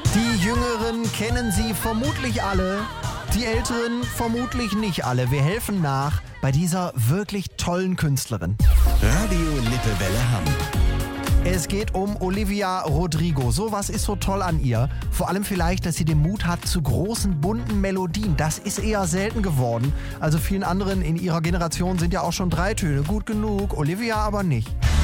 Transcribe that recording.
Die Jüngeren kennen sie vermutlich alle, die Älteren vermutlich nicht alle. Wir helfen nach bei dieser wirklich tollen Künstlerin. Radio Lippewelle Hamm. Es geht um Olivia Rodrigo. So was ist so toll an ihr. Vor allem vielleicht, dass sie den Mut hat zu großen, bunten Melodien. Das ist eher selten geworden. Also vielen anderen in ihrer Generation sind ja auch schon 3 Töne gut genug. Olivia aber nicht.